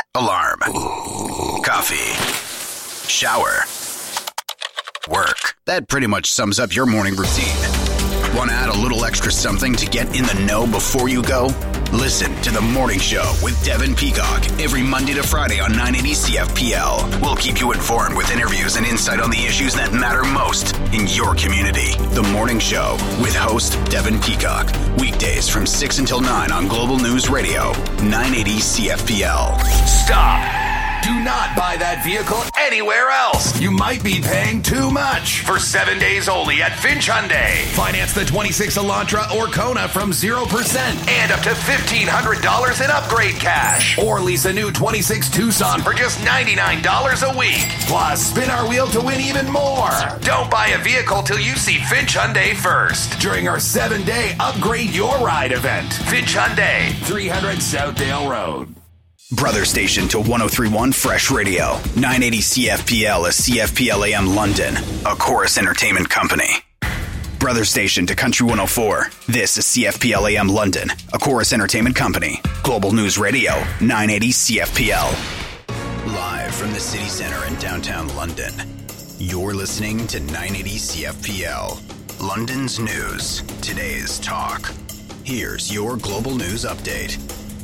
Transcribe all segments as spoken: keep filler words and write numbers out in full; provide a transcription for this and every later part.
Alarm. Coffee. Shower. Work. That pretty much sums up your morning routine. Want to add a little extra something to get in the know before you go? Listen to The Morning Show with Devin Peacock every Monday to Friday on nine eighty C F P L. We'll keep you informed with interviews and insight on the issues that matter most in your community. The Morning Show with host Devin Peacock. Weekdays from six until nine on Global News Radio, nine eighty C F P L. Stop! Do not buy that vehicle anywhere else. You might be paying too much. For seven days only at Finch Hyundai. Finance the twenty-six Elantra or Kona from zero percent and up to fifteen hundred dollars in upgrade cash. Or lease a new twenty-six Tucson for just ninety-nine dollars a week. Plus, spin our wheel to win even more. Don't buy a vehicle till you see Finch Hyundai first. During our seven-day Upgrade Your Ride event. Finch Hyundai, three hundred Southdale Road. Brother station to one oh three point one Fresh Radio. nine eighty C F P L is C F P L A M London, a Chorus Entertainment company. Brother station to Country one oh four. This is C F P L A M London, a Chorus Entertainment company. Global News Radio, nine eighty C F P L. Live from the city center in downtown London. You're listening to nine eighty C F P L. London's news. Today's talk. Here's your Global News Update.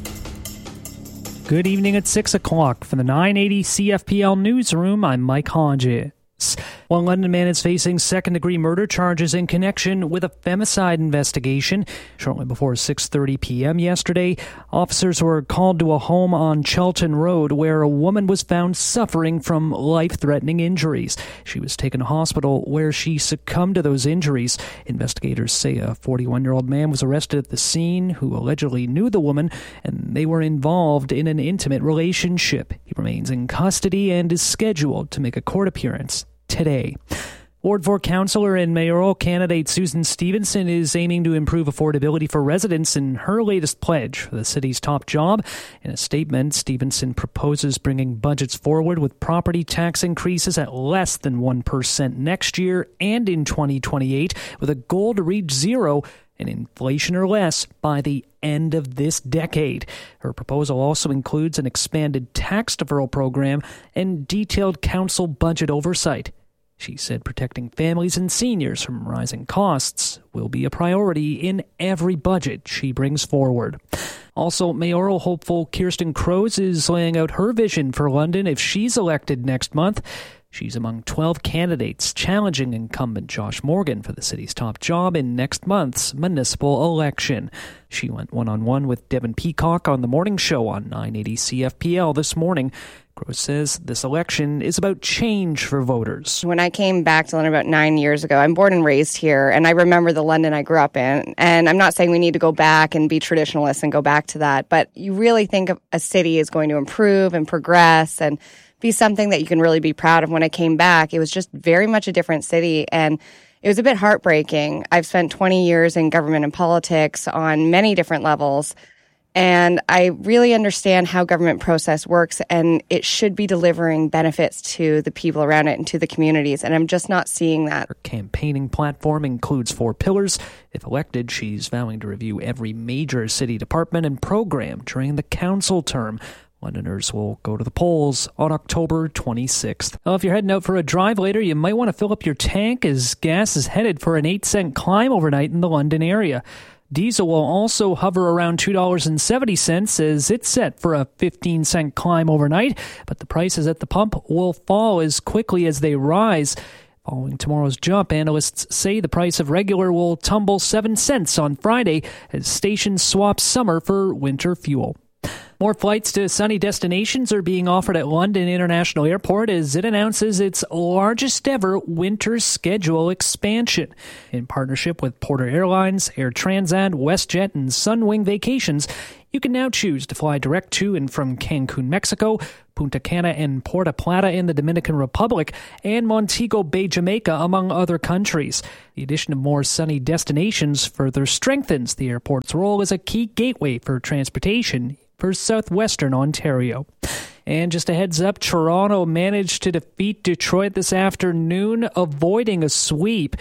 Good evening at six o'clock. From the nine eighty C F P L newsroom, I'm Mike Hodges. One London man is facing second-degree murder charges in connection with a femicide investigation. Shortly before six thirty p.m. yesterday, officers were called to a home on Chelton Road where a woman was found suffering from life-threatening injuries. She was taken to hospital where she succumbed to those injuries. Investigators say a forty-one-year-old man was arrested at the scene who allegedly knew the woman, and they were involved in an intimate relationship. He remains in custody and is scheduled to make a court appearance today. Ward four councillor and mayoral candidate Susan Stevenson is aiming to improve affordability for residents in her latest pledge for the city's top job. In a statement, Stevenson proposes bringing budgets forward with property tax increases at less than one percent next year and in twenty twenty-eight, with a goal to reach zero and inflation or less by the end of this decade. Her proposal also includes an expanded tax deferral program and detailed council budget oversight. She said protecting families and seniors from rising costs will be a priority in every budget she brings forward. Also, mayoral hopeful Kirsten Crows is laying out her vision for London if she's elected next month. She's among twelve candidates challenging incumbent Josh Morgan for the city's top job in next month's municipal election. She went one-on-one with Devin Peacock on The Morning Show on nine eighty C F P L this morning. Gross says this election is about change for voters. When I came back to London about nine years ago, I'm born and raised here, and I remember the London I grew up in. And I'm not saying we need to go back and be traditionalists and go back to that, but you really think of a city is going to improve and progress and be something that you can really be proud of. When I came back, it was just very much a different city, and it was a bit heartbreaking. I've spent twenty years in government and politics on many different levels, and I really understand how government process works, and it should be delivering benefits to the people around it and to the communities, and I'm just not seeing that. Her campaigning platform includes four pillars. If elected, she's vowing to review every major city department and program during the council term. Londoners will go to the polls on October twenty-sixth. Well, if you're heading out for a drive later, you might want to fill up your tank as gas is headed for an eight cent climb overnight in the London area. Diesel will also hover around two dollars and seventy cents as it's set for a fifteen cent climb overnight, but the prices at the pump will fall as quickly as they rise. Following tomorrow's jump, analysts say the price of regular will tumble seven cents on Friday as stations swap summer for winter fuel. More flights to sunny destinations are being offered at London International Airport as it announces its largest ever winter schedule expansion. In partnership with Porter Airlines, Air Transat, WestJet, and Sunwing Vacations, you can now choose to fly direct to and from Cancun, Mexico, Punta Cana and Puerto Plata in the Dominican Republic, and Montego Bay, Jamaica, among other countries. The addition of more sunny destinations further strengthens the airport's role as a key gateway for transportation for southwestern Ontario. And just a heads up, Toronto managed to defeat Detroit this afternoon, avoiding a sweep.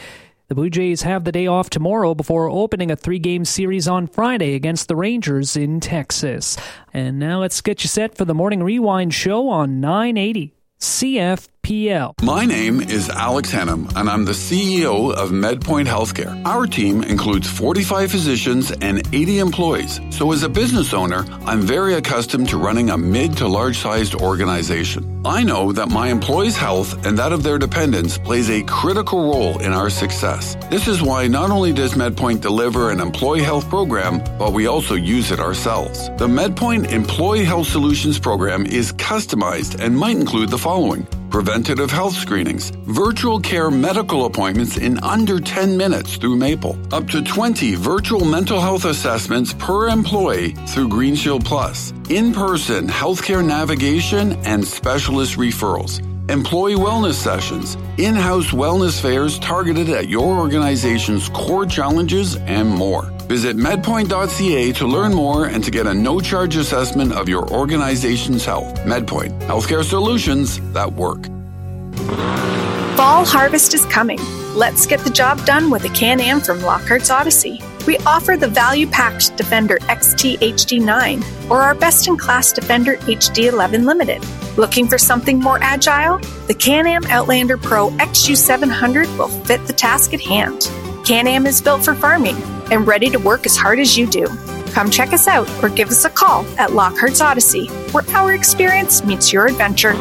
The Blue Jays have the day off tomorrow before opening a three-game series on Friday against the Rangers in Texas. And now let's get you set for the Morning Rewind show on nine eighty C F P L. My name is Alex Hannum, and I'm the C E O of MedPoint Healthcare. Our team includes forty-five physicians and eighty employees. So as a business owner, I'm very accustomed to running a mid to large-sized organization. I know that my employees' health and that of their dependents plays a critical role in our success. This is why not only does MedPoint deliver an employee health program, but we also use it ourselves. The MedPoint Employee Health Solutions program is customized and might include the following: preventative health screenings, virtual care medical appointments in under ten minutes through Maple, up to twenty virtual mental health assessments per employee through GreenShield Plus, in-person healthcare navigation and specialist referrals, employee wellness sessions, in-house wellness fairs targeted at your organization's core challenges, and more. Visit medpoint dot c a to learn more and to get a no-charge assessment of your organization's health. MedPoint, healthcare solutions that work. Fall harvest is coming. Let's get the job done with a Can-Am from Lockhart's Odyssey. We offer the value-packed Defender X T H D nine or our best-in-class Defender H D eleven Limited. Looking for something more agile? The Can-Am Outlander Pro X U seven hundred will fit the task at hand. Can-Am is built for farming and ready to work as hard as you do. Come check us out or give us a call at Lockhart's Odyssey, where our experience meets your adventure.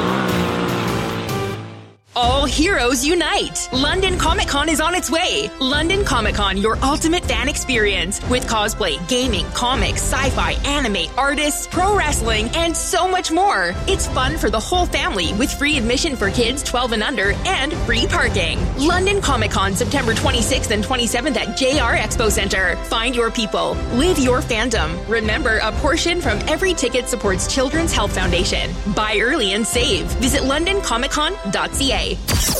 All heroes unite! London Comic Con is on its way. London Comic Con, your ultimate fan experience with cosplay, gaming, comics, sci-fi, anime, artists, pro wrestling, and so much more. It's fun for the whole family with free admission for kids twelve and under and free parking. London Comic Con, September twenty-sixth and twenty-seventh at J R Expo Center. Find your people. Live your fandom. Remember, a portion from every ticket supports Children's Health Foundation. Buy early and save. Visit london comic con dot c a.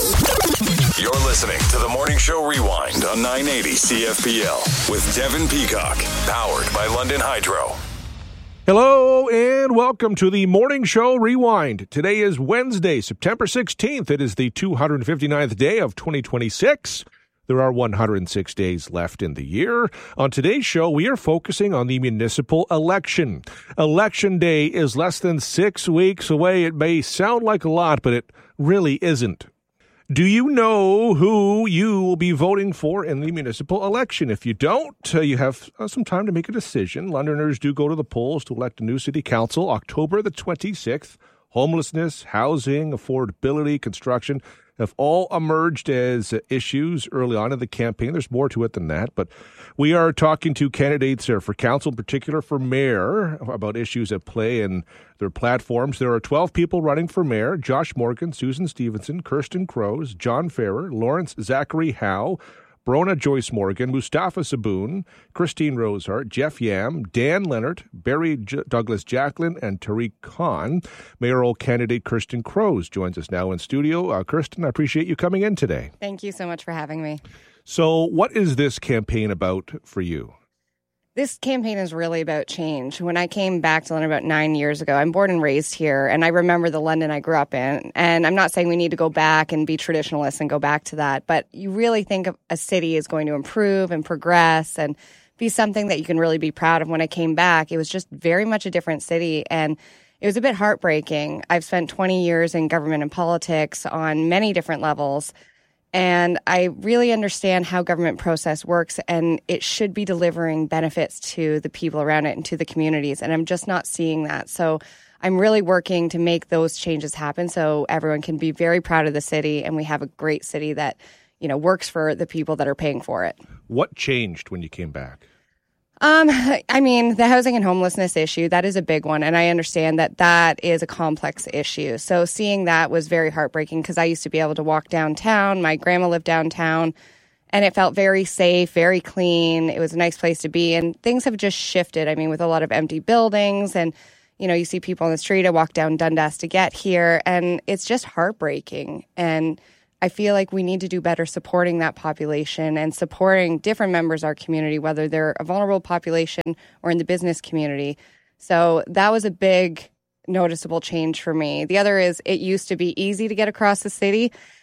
You're listening to the Morning Show Rewind on nine eighty C F P L with Devin Peacock, powered by London Hydro. Hello and welcome to the Morning Show Rewind. Today is Wednesday, September sixteenth. It is the two hundred fifty-ninth day of twenty twenty-six. There are one hundred six days left in the year. On today's show, we are focusing on the municipal election. Election day is less than six weeks away. It may sound like a lot, but it really isn't. Do you know who you will be voting for in the municipal election? If you don't, uh, you have uh, some time to make a decision. Londoners do go to the polls to elect a new city council October the twenty-sixth. Homelessness, housing, affordability, construction have all emerged as issues early on in the campaign. There's more to it than that, but we are talking to candidates for council, in particular for mayor, about issues at play and their platforms. There are twelve people running for mayor: Josh Morgan, Susan Stevenson, Kirsten Crows, John Ferrer, Lawrence Zachary Howe, Brona Joyce Morgan, Mustafa Saboon, Christine Rosehart, Jeff Yam, Dan Leonard, Barry J- Douglas Jacklin, and Tariq Khan. Mayoral candidate Kirsten Crows joins us now in studio. Uh, Kirsten, I appreciate you coming in today. Thank you so much for having me. So what is this campaign about for you? This campaign is really about change. When I came back to London about nine years ago, I'm born and raised here, and I remember the London I grew up in. And I'm not saying we need to go back and be traditionalists and go back to that, but you really think of a city is going to improve and progress and be something that you can really be proud of. When I came back, it was just very much a different city, and it was a bit heartbreaking. I've spent twenty years in government and politics on many different levels, and I really understand how government process works, and it should be delivering benefits to the people around it and to the communities. And I'm just not seeing that. So I'm really working to make those changes happen so everyone can be very proud of the city and we have a great city that, you know, works for the people that are paying for it. What changed when you came back? Um, I mean, the housing and homelessness issue, that is a big one. And I understand that that is a complex issue. So seeing that was very heartbreaking because I used to be able to walk downtown. My grandma lived downtown and it felt very safe, very clean. It was a nice place to be. And things have just shifted. I mean, with a lot of empty buildings and, you know, you see people on the street. I walk down Dundas to get here and it's just heartbreaking. And I feel like we need to do better supporting that population and supporting different members of our community, whether they're a vulnerable population or in the business community. So that was a big noticeable change for me. The other is it used to be easy to get across the city.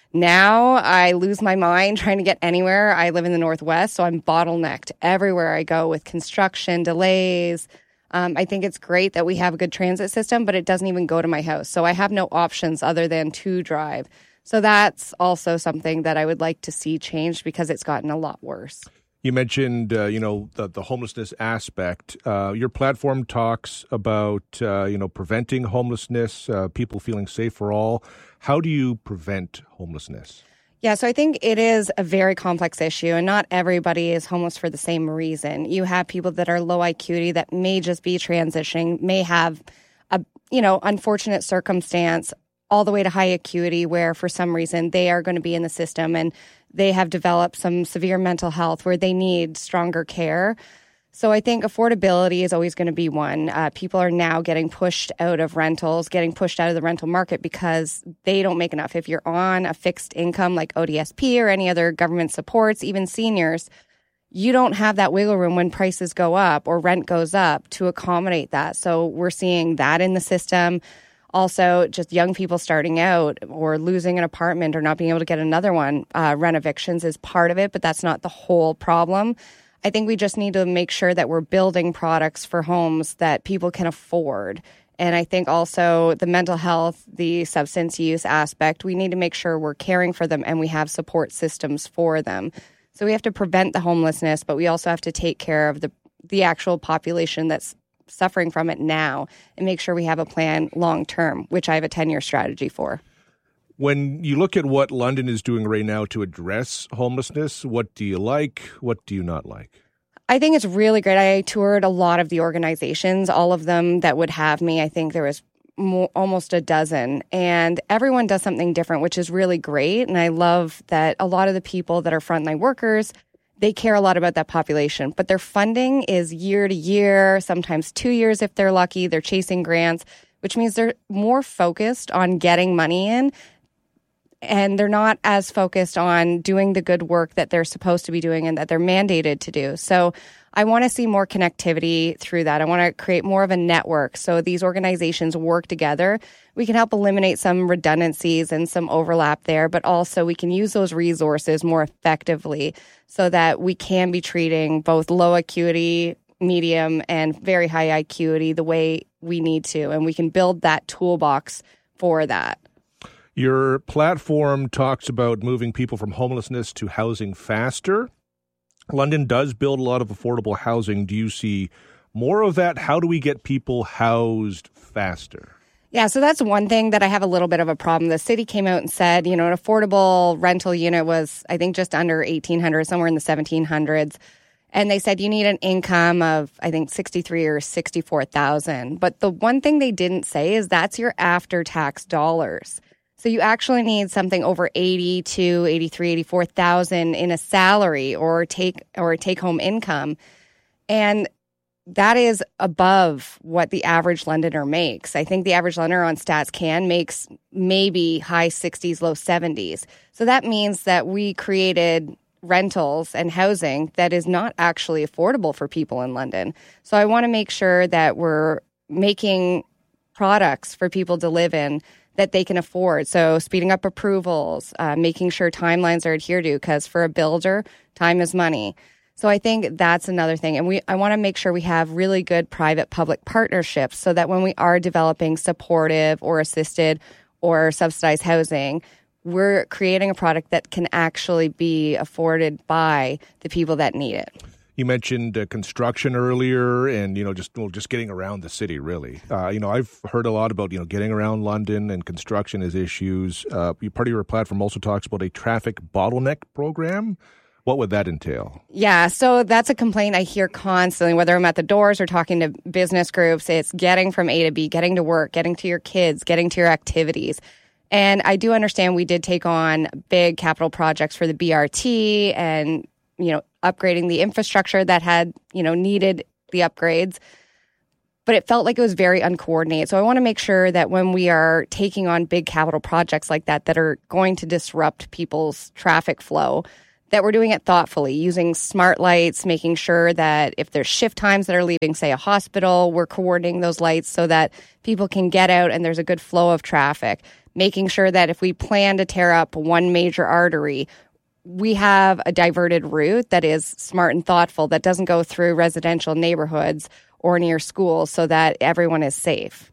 Now I lose my mind trying to get anywhere. I live in the Northwest, so I'm bottlenecked everywhere I go with construction, delays. Um, I think it's great that we have a good transit system, but it doesn't even go to my house. So I have no options other than to drive. So that's also something that I would like to see changed because it's gotten a lot worse. You mentioned, uh, you know, the, the homelessness aspect. Uh, your platform talks about, uh, you know, preventing homelessness, uh, people feeling safe for all. How do you prevent homelessness? Yeah, so I think it is a very complex issue, and not everybody is homeless for the same reason. You have people that are low acuity that may just be transitioning, may have a, you know, unfortunate circumstance, all the way to high acuity where for some reason they are going to be in the system and they have developed some severe mental health where they need stronger care. So I think affordability is always going to be one. Uh, people are now getting pushed out of rentals, getting pushed out of the rental market because they don't make enough. If you're on a fixed income like O D S P or any other government supports, even seniors, you don't have that wiggle room when prices go up or rent goes up to accommodate that. So we're seeing that in the system. Also, just young people starting out or losing an apartment or not being able to get another one. Uh, rent evictions is part of it, but that's not the whole problem. I think we just need to make sure that we're building products for homes that people can afford. And I think also the mental health, the substance use aspect, we need to make sure we're caring for them and we have support systems for them. So we have to prevent the homelessness, but we also have to take care of the, the actual population that's suffering from it now and make sure we have a plan long term, which I have a ten-year strategy for. When you look at what London is doing right now to address homelessness, what do you like? What do you not like? I think it's really great. I toured a lot of the organizations, all of them that would have me. I think there was more, almost a dozen, and everyone does something different, which is really great. And I love that a lot of the people that are frontline workers, they care a lot about that population, but their funding is year to year, sometimes two years if they're lucky. They're chasing grants, which means they're more focused on getting money in, and they're not as focused on doing the good work that they're supposed to be doing and that they're mandated to do. So I want to see more connectivity through that. I want to create more of a network so these organizations work together. We can help eliminate some redundancies and some overlap there, but also we can use those resources more effectively so that we can be treating both low acuity, medium, and very high acuity the way we need to. And we can build that toolbox for that. Your platform talks about moving people from homelessness to housing faster. London does build a lot of affordable housing. Do you see more of that? How do we get people housed faster? Yeah, so that's one thing that I have a little bit of a problem. The city came out and said, you know, an affordable rental unit was, I think, just under eighteen hundred, somewhere in the seventeen hundreds. And they said you need an income of, I think, sixty-three or sixty-four thousand. But the one thing they didn't say is that's your after-tax dollars. So you actually need something over eighty-two, eighty-three, eighty-four thousand in a salary or take or a take-home income. And that is above what the average Londoner makes. I think the average Londoner on Stats Can makes maybe high sixties, low seventies. So that means that we created rentals and housing that is not actually affordable for people in London. So I want to make sure that we're making products for people to live in that they can afford. So speeding up approvals, uh, making sure timelines are adhered to, because for a builder, time is money. So I think that's another thing. And we I want to make sure we have really good private-public partnerships so that when we are developing supportive or assisted or subsidized housing, we're creating a product that can actually be afforded by the people that need it. You mentioned uh, construction earlier, and you know, just well, just getting around the city. Really, uh, you know, I've heard a lot about you know getting around London and construction as issues. Uh, part of your platform also talks about a traffic bottleneck program. What would that entail? Yeah, so that's a complaint I hear constantly, whether I'm at the doors or talking to business groups. It's getting from A to B, getting to work, getting to your kids, getting to your activities. And I do understand we did take on big capital projects for the B R T and you know, upgrading the infrastructure that had, you know, needed the upgrades. But it felt like it was very uncoordinated. So I want to make sure that when we are taking on big capital projects like that, that are going to disrupt people's traffic flow, that we're doing it thoughtfully, using smart lights, making sure that if there's shift times that are leaving, say, a hospital, we're coordinating those lights so that people can get out and there's a good flow of traffic. making sure that if we plan to tear up one major artery, we have a diverted route that is smart and thoughtful, that doesn't go through residential neighborhoods or near schools, so that everyone is safe.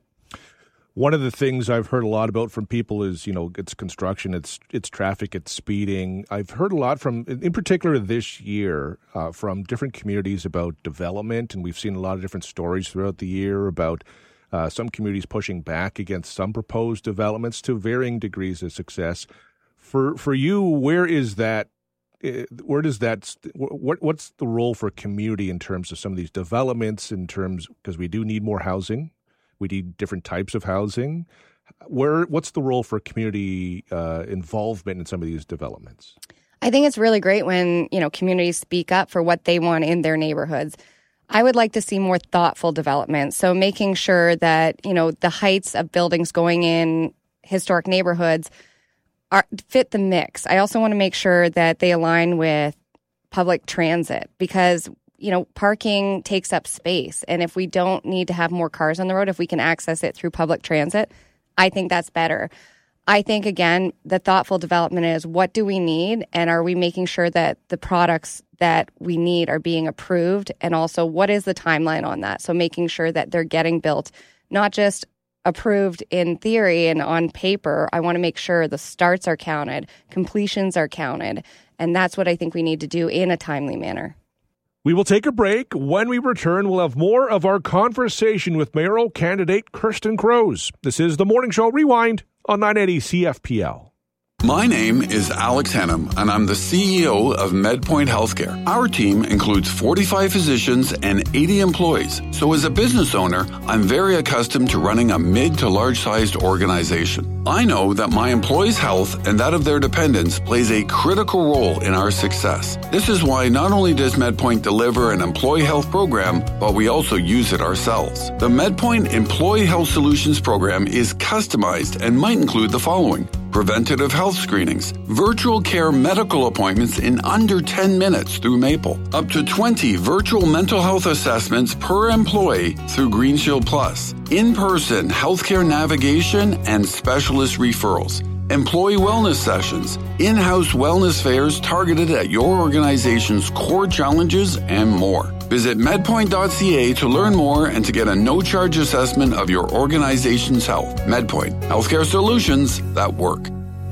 One of the things I've heard a lot about from people is, you know, it's construction, it's it's traffic, it's speeding. I've heard a lot from, in particular this year, uh, from different communities about development, and we've seen a lot of different stories throughout the year about uh, some communities pushing back against some proposed developments to varying degrees of success. For for you, where is that? Where does that? What what's the role for community in terms of some of these developments? In terms, because we do need more housing. We need different types of housing. Where, what's the role for community uh, involvement in some of these developments? I think it's really great when, you know, communities speak up for what they want in their neighborhoods. I would like to see more thoughtful development. So making sure that, you know, the heights of buildings going in historic neighborhoods are fit the mix. I also want to make sure that they align with public transit, because you know, parking takes up space. And if we don't need to have more cars on the road, if we can access it through public transit, I think that's better. I think, again, the thoughtful development is, what do we need? And are we making sure that the products that we need are being approved? And also, what is the timeline on that? So making sure that they're getting built, not just approved in theory and on paper. I want to make sure the starts are counted, completions are counted. And that's what I think we need to do in a timely manner. We will take a break. When we return, we'll have more of our conversation with mayoral candidate Kirsten Crows. This is the Morning Show Rewind on nine eighty C F P L. My name is Alex Hennam, and I'm the C E O of MedPoint Healthcare. Our team includes forty-five physicians and eighty employees. So as a business owner, I'm very accustomed to running a mid to large-sized organization. I know that my employees' health and that of their dependents plays a critical role in our success. This is why not only does MedPoint deliver an employee health program, but we also use it ourselves. The MedPoint Employee Health Solutions program is customized and might include the following: preventative health screenings, virtual care medical appointments in under ten minutes through Maple, up to twenty virtual mental health assessments per employee through GreenShield Plus, in-person healthcare navigation and specialist referrals, employee wellness sessions, in-house wellness fairs targeted at your organization's core challenges, and more. Visit medpoint dot c a to learn more and to get a no-charge assessment of your organization's health. MedPoint, healthcare solutions that work.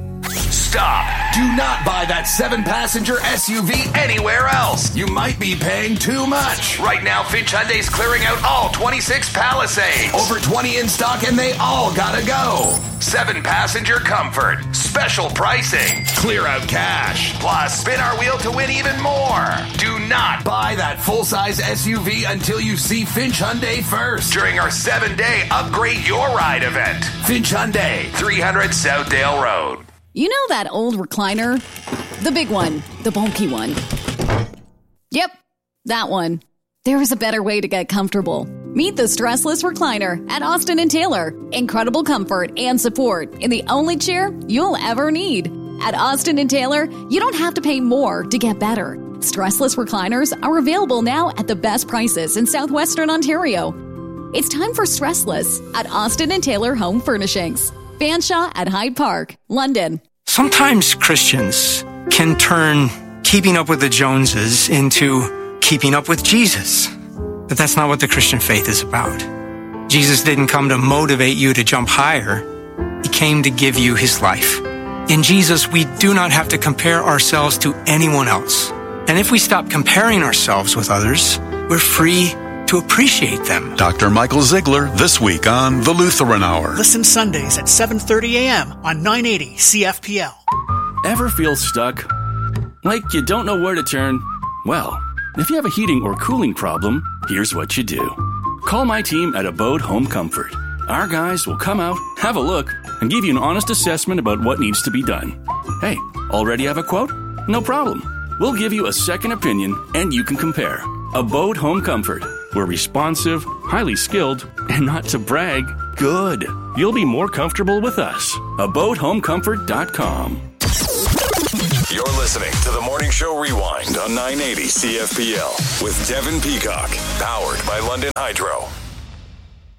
Stop! Do not buy that seven-passenger S U V anywhere else. You might be paying too much. Right now, Finch Hyundai's clearing out all twenty-six Palisades. Over twenty in stock, and they all gotta go. Seven-passenger comfort. Special pricing. Clear out cash. Plus, spin our wheel to win even more. Do not buy that full-size S U V until you see Finch Hyundai first during our seven-day Upgrade Your Ride event. Finch Hyundai, three hundred Southdale Road. You know that old recliner? The big one. The bulky one. Yep, that one. There is a better way to get comfortable. Meet the Stressless Recliner at Austin and Taylor. Incredible comfort and support in the only chair you'll ever need. At Austin and Taylor, you don't have to pay more to get better. Stressless recliners are available now at the best prices in southwestern Ontario. It's time for Stressless at Austin and Taylor Home Furnishings. Fanshawe at Hyde Park, London. Sometimes Christians can turn keeping up with the Joneses into keeping up with Jesus. But that's not what the Christian faith is about. Jesus didn't come to motivate you to jump higher. He came to give you his life. In Jesus, we do not have to compare ourselves to anyone else. And if we stop comparing ourselves with others, we're free to appreciate them. Doctor Michael Ziegler this week on The Lutheran Hour. Listen Sundays at seven thirty a.m. on nine eighty C F P L. Ever feel stuck? Like you don't know where to turn? Well, if you have a heating or cooling problem, here's what you do. Call my team at Abode Home Comfort. Our guys will come out, have a look, and give you an honest assessment about what needs to be done. Hey, already have a quote? No problem. We'll give you a second opinion, and you can compare. Abode Home Comfort. We're responsive, highly skilled, and not to brag, good. You'll be more comfortable with us. abode home comfort dot com. You're listening to the Morning Show Rewind on nine eighty C F P L with Devin Peacock, powered by London Hydro.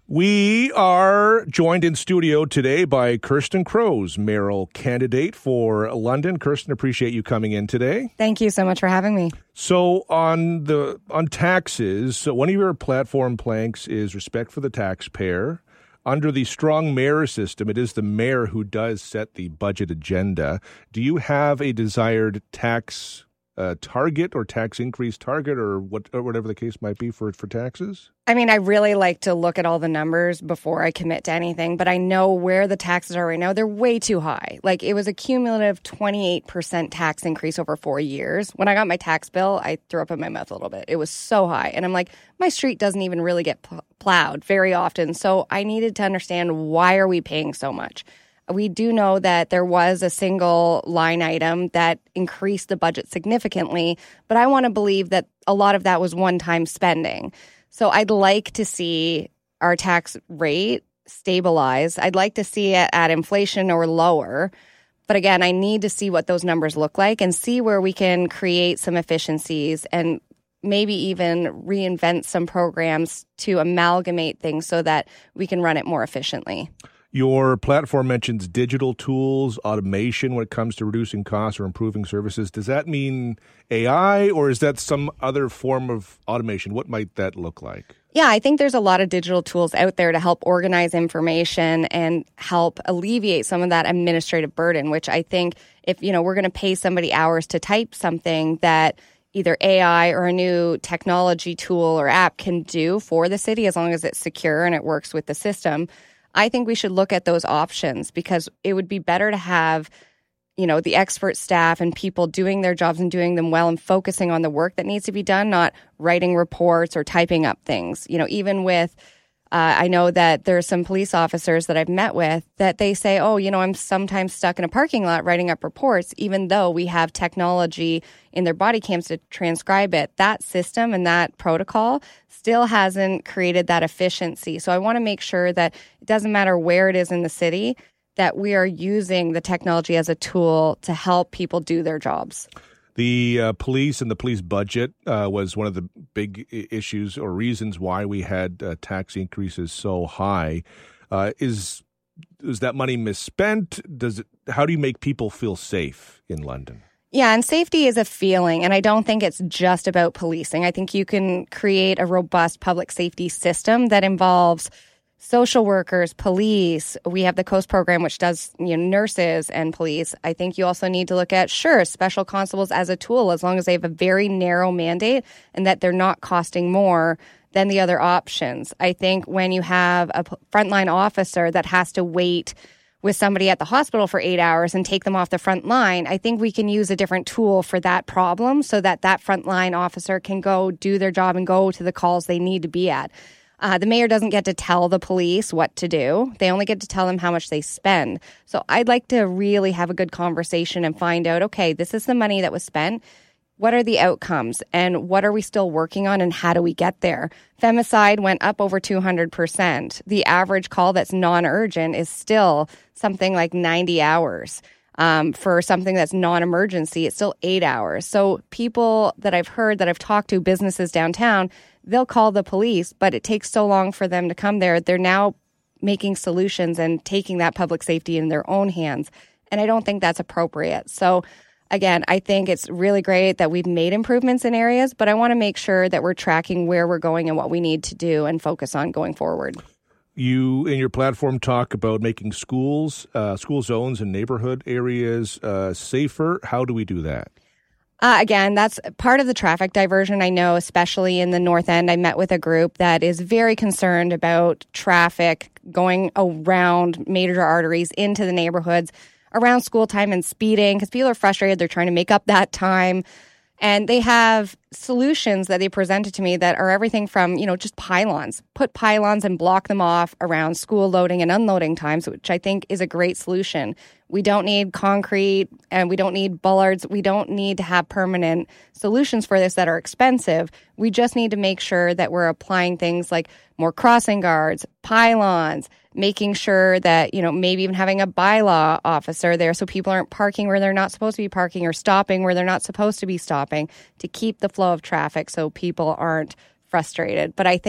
We are joined in studio today by Kirsten Crows, mayoral candidate for London. Kirsten, appreciate you coming in today. Thank you so much for having me. So on the on taxes, so one of your platform planks is respect for the taxpayer. Under the strong mayor system, it is the mayor who does set the budget agenda. Do you have a desired tax uh, target or tax increase target or what, or whatever the case might be for for taxes? I mean, I really like to look at all the numbers before I commit to anything, but I know where the taxes are right now. They're way too high. Like, it was a cumulative twenty-eight percent tax increase over four years. When I got my tax bill, I threw up in my mouth a little bit. It was so high. And I'm like, my street doesn't even really get pl- plowed very often. So I needed to understand, why are we paying so much? We do know that there was a single line item that increased the budget significantly, but I want to believe that a lot of that was one-time spending. So I'd like to see our tax rate stabilize. I'd like to see it at inflation or lower. But again, I need to see what those numbers look like and see where we can create some efficiencies and maybe even reinvent some programs to amalgamate things so that we can run it more efficiently. Your platform mentions digital tools, automation when it comes to reducing costs or improving services. Does that mean A I, or is that some other form of automation? What might that look like? Yeah, I think there's a lot of digital tools out there to help organize information and help alleviate some of that administrative burden, which I think if, you know, we're going to pay somebody hours to type something that either A I or a new technology tool or app can do for the city, as long as it's secure and it works with the system, I think we should look at those options, because it would be better to have, you know, the expert staff and people doing their jobs and doing them well and focusing on the work that needs to be done, not writing reports or typing up things. You know, even with, uh, I know that there are some police officers that I've met with that they say, oh, you know, I'm sometimes stuck in a parking lot writing up reports, even though we have technology in their body cams to transcribe it. That system and that protocol still hasn't created that efficiency. So I want to make sure that it doesn't matter where it is in the city, that we are using the technology as a tool to help people do their jobs. The uh, police and the police budget uh, was one of the big issues or reasons why we had uh, tax increases so high. Uh, is is that money misspent? Does it? How do you make people feel safe in London? Yeah, and safety is a feeling, and I don't think it's just about policing. I think you can create a robust public safety system that involves social workers, police. We have the COAST program, which does, you know, nurses and police. I think you also need to look at, sure, special constables as a tool, as long as they have a very narrow mandate and that they're not costing more than the other options. I think when you have a frontline officer that has to wait with somebody at the hospital for eight hours and take them off the front line, I think we can use a different tool for that problem so that that frontline officer can go do their job and go to the calls they need to be at. Uh, the mayor doesn't get to tell the police what to do. They only get to tell them how much they spend. So I'd like to really have a good conversation and find out, okay, this is the money that was spent. What are the outcomes and what are we still working on and how do we get there? Femicide went up over two hundred percent. The average call that's non-urgent is still something like ninety hours. Um, for something that's non-emergency, it's still eight hours. So people that I've heard, that I've talked to, businesses downtown, they'll call the police, but it takes so long for them to come there. They're now making solutions and taking that public safety in their own hands. And I don't think that's appropriate. So again, I think it's really great that we've made improvements in areas, but I want to make sure that we're tracking where we're going and what we need to do and focus on going forward. You, in your platform, talk about making schools, uh, school zones and neighborhood areas uh, safer. How do we do that? Uh, again, that's part of the traffic diversion. I know, especially in the North End, I met with a group that is very concerned about traffic going around major arteries into the neighborhoods around school time and speeding, because people are frustrated. They're trying to make up that time. And they have solutions that they presented to me that are everything from, you know, just pylons. Put pylons and block them off around school loading and unloading times, which I think is a great solution. We don't need concrete and we don't need bollards. We don't need to have permanent solutions for this that are expensive. We just need to make sure that we're applying things like more crossing guards, pylons, making sure that, you know, maybe even having a bylaw officer there so people aren't parking where they're not supposed to be parking or stopping where they're not supposed to be stopping to keep the flow of traffic so people aren't frustrated. But I think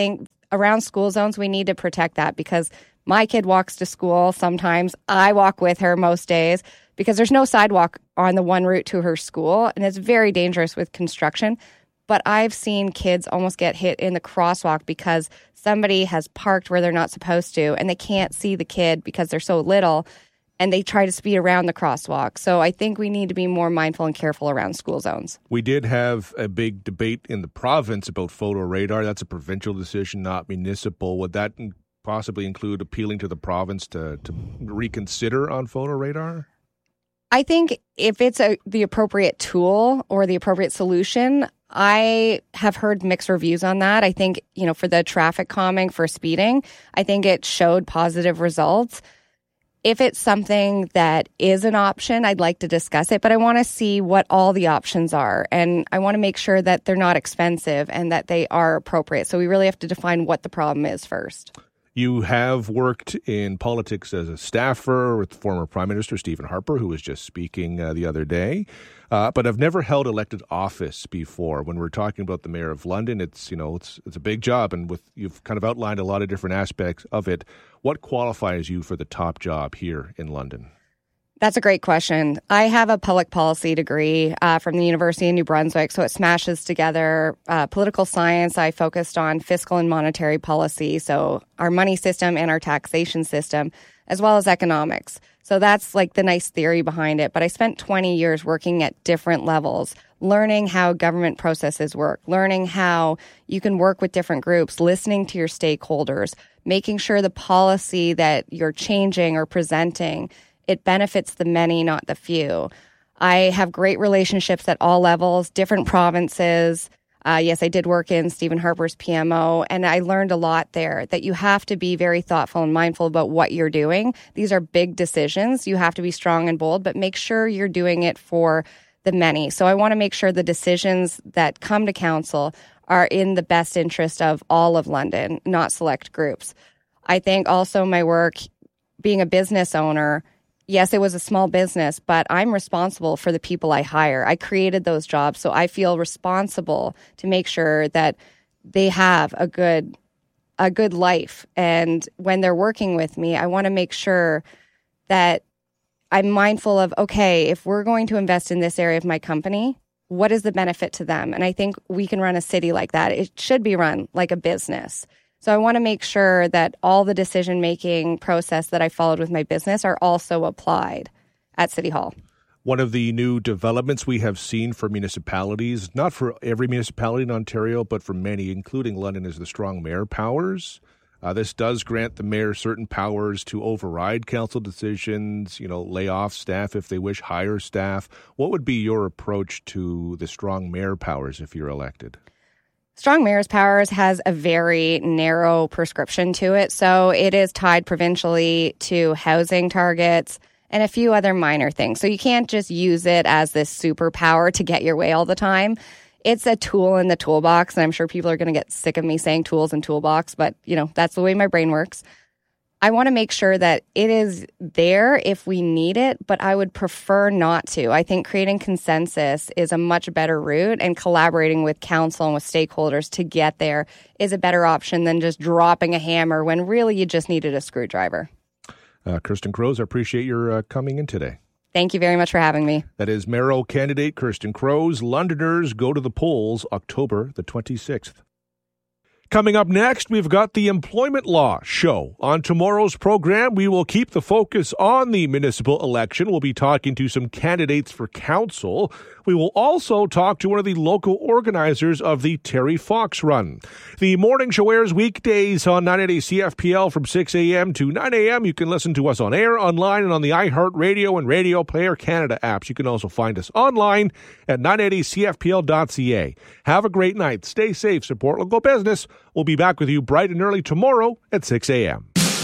around school zones, we need to protect that because my kid walks to school. Sometimes I walk with her most days because there's no sidewalk on the one route to her school, and it's very dangerous with construction. But I've seen kids almost get hit in the crosswalk because somebody has parked where they're not supposed to, and they can't see the kid because they're so little, and they try to speed around the crosswalk. So I think we need to be more mindful and careful around school zones. We did have a big debate in the province about photo radar. That's a provincial decision, not municipal. Would that possibly include appealing to the province to, to reconsider on photo radar? I think if it's a, the appropriate tool or the appropriate solution, I have heard mixed reviews on that. I think, you know, for the traffic calming for speeding, I think it showed positive results. If it's something that is an option, I'd like to discuss it, but I want to see what all the options are. And I want to make sure that they're not expensive and that they are appropriate. So we really have to define what the problem is first. You have worked in politics as a staffer with former Prime Minister Stephen Harper, who was just speaking uh, the other day, uh, but I've never held elected office before. When we're talking about the Mayor of London, it's you know it's it's a big job, and with you've kind of outlined a lot of different aspects of it. What qualifies you for the top job here in London? That's a great question. I have a public policy degree uh, from the University of New Brunswick, so it smashes together uh, political science. I focused on fiscal and monetary policy, so our money system and our taxation system, as well as economics. So that's like the nice theory behind it. But I spent twenty years working at different levels, learning how government processes work, learning how you can work with different groups, listening to your stakeholders, making sure the policy that you're changing or presenting, it benefits the many, not the few. I have great relationships at all levels, different provinces. Uh, yes, I did work in Stephen Harper's P M O, and I learned a lot there that you have to be very thoughtful and mindful about what you're doing. These are big decisions. You have to be strong and bold, but make sure you're doing it for the many. So I want to make sure the decisions that come to council are in the best interest of all of London, not select groups. I think also my work being a business owner, yes, it was a small business, but I'm responsible for the people I hire. I created those jobs, so I feel responsible to make sure that they have a good a good life. And when they're working with me, I want to make sure that I'm mindful of, okay, if we're going to invest in this area of my company, what is the benefit to them? And I think we can run a city like that. It should be run like a business. So I want to make sure that all the decision-making process that I followed with my business are also applied at City Hall. One of the new developments we have seen for municipalities, not for every municipality in Ontario, but for many, including London, is the strong mayor powers. Uh, this does grant the mayor certain powers to override council decisions, you know, lay off staff if they wish, hire staff. What would be your approach to the strong mayor powers if you're elected? Strong mayor's powers has a very narrow prescription to it. So it is tied provincially to housing targets and a few other minor things. So you can't just use it as this superpower to get your way all the time. It's a tool in the toolbox, and I'm sure people are going to get sick of me saying tools and toolbox, but, you know, that's the way my brain works. I want to make sure that it is there if we need it, but I would prefer not to. I think creating consensus is a much better route, and collaborating with council and with stakeholders to get there is a better option than just dropping a hammer when really you just needed a screwdriver. Uh, Kirsten Crows, I appreciate your uh, coming in today. Thank you very much for having me. That is mayoral candidate Kirsten Crows. Londoners go to the polls October the twenty-sixth. Coming up next, we've got the Employment Law Show. On tomorrow's program, we will keep the focus on the municipal election. We'll be talking to some candidates for council. We will also talk to one of the local organizers of the Terry Fox Run. The morning show airs weekdays on nine eighty C F P L from six a.m. to nine a.m. You can listen to us on air, online, and on the iHeartRadio and Radio Player Canada apps. You can also find us online at nine eighty C F P L dot C A. Have a great night. Stay safe. Support local business. We'll be back with you bright and early tomorrow at six a.m.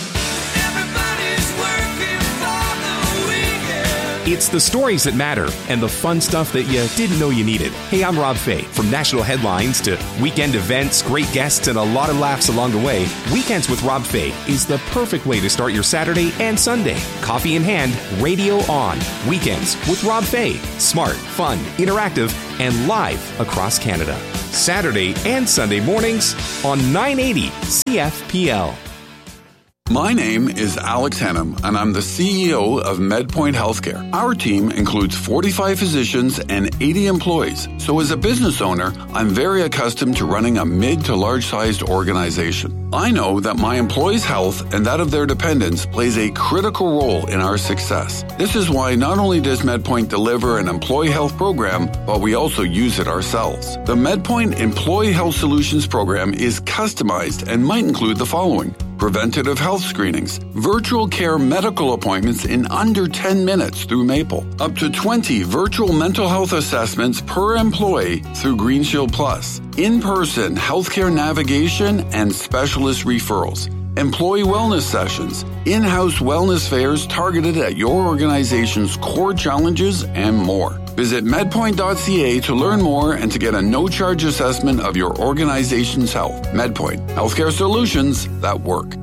It's the stories that matter and the fun stuff that you didn't know you needed. Hey, I'm Rob Fay. From national headlines to weekend events, great guests, and a lot of laughs along the way, Weekends with Rob Fay is the perfect way to start your Saturday and Sunday. Coffee in hand, radio on. Weekends with Rob Fay. Smart, fun, interactive, and live across Canada. Saturday and Sunday mornings on nine eighty C F P L. My name is Alex Hennum, and I'm the C E O of MedPoint Healthcare. Our team includes forty-five physicians and eighty employees. So as a business owner, I'm very accustomed to running a mid to large-sized organization. I know that my employees' health and that of their dependents plays a critical role in our success. This is why not only does MedPoint deliver an employee health program, but we also use it ourselves. The MedPoint Employee Health Solutions program is customized and might include the following: preventative health screenings, virtual care medical appointments in under ten minutes through Maple, up to twenty virtual mental health assessments per employee through Green Shield Plus, in-person healthcare navigation and specialist referrals, employee wellness sessions, in-house wellness fairs targeted at your organization's core challenges, and more. Visit medpoint dot c a to learn more and to get a no-charge assessment of your organization's health. MedPoint, healthcare solutions that work.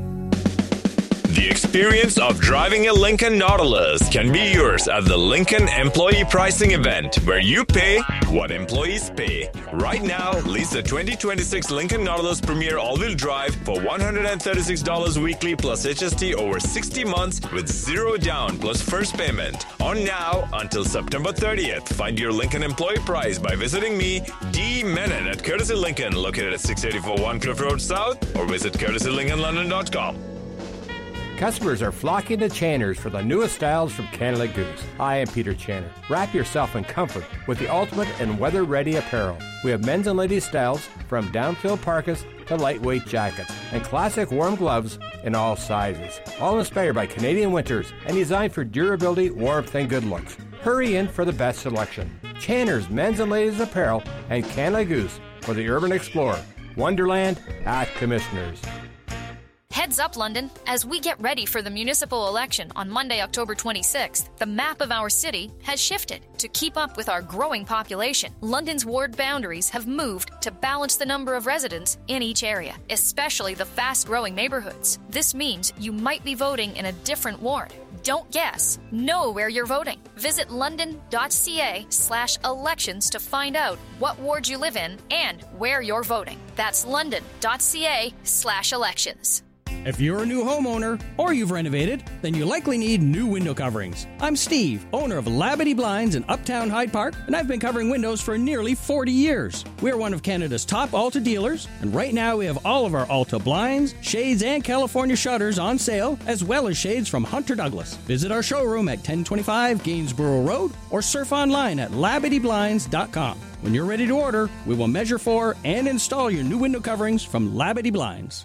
The experience of driving a Lincoln Nautilus can be yours at the Lincoln Employee Pricing Event, where you pay what employees pay. Right now, lease the twenty twenty-six Lincoln Nautilus Premier All-Wheel Drive for one hundred thirty-six dollars weekly plus H S T over sixty months with zero down plus first payment. On now until September thirtieth. Find your Lincoln employee price by visiting me, D. Menon, at Courtesy Lincoln, located at six eighty-four One Cliff Road South, or visit courtesy lincoln london dot com. Customers are flocking to Channers for the newest styles from Canada Goose. I am Peter Channer. Wrap yourself in comfort with the ultimate and weather-ready apparel. We have men's and ladies' styles from down-filled parkas to lightweight jackets and classic warm gloves in all sizes. All inspired by Canadian winters and designed for durability, warmth, and good looks. Hurry in for the best selection. Channers men's and ladies' apparel and Canada Goose for the urban explorer. Wonderland at Commissioners. Heads up, London. As we get ready for the municipal election on Monday, October twenty-sixth, the map of our city has shifted. To keep up with our growing population, London's ward boundaries have moved to balance the number of residents in each area, especially the fast-growing neighborhoods. This means you might be voting in a different ward. Don't guess. Know where you're voting. Visit london dot c a slash elections to find out what ward you live in and where you're voting. That's london dot c a slash elections. If you're a new homeowner or you've renovated, then you likely need new window coverings. I'm Steve, owner of Labadee Blinds in Uptown Hyde Park, and I've been covering windows for nearly forty years. We're one of Canada's top Alta dealers, and right now we have all of our Alta blinds, shades, and California shutters on sale, as well as shades from Hunter Douglas. Visit our showroom at ten twenty-five Gainsborough Road or surf online at labadee blinds dot com. When you're ready to order, we will measure for and install your new window coverings from Labadee Blinds.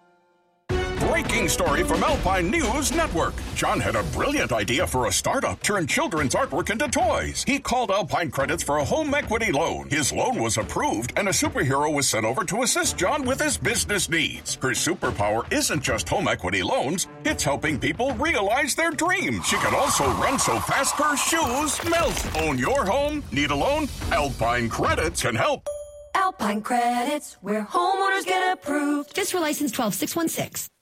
Breaking story from Alpine News Network. John had a brilliant idea for a startup, turn children's artwork into toys. He called Alpine Credits for a home equity loan. His loan was approved, and a superhero was sent over to assist John with his business needs. Her superpower isn't just home equity loans, it's helping people realize their dreams. She can also run so fast her shoes melt. Own your home? Need a loan? Alpine Credits can help. Alpine Credits, where homeowners get approved. This for license twelve six one six.